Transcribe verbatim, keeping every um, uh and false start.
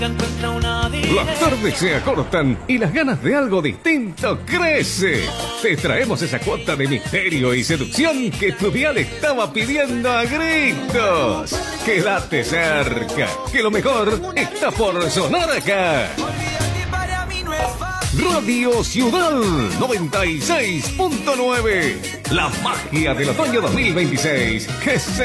Las tardes se acortan y las ganas de algo distinto crece. Te traemos esa cuota de misterio y seducción que tu dial estaba pidiendo a gritos. Quédate cerca, que lo mejor está por sonar acá. Radio Ciudad noventa y seis punto nueve. La magia del otoño dos mil veintiséis que se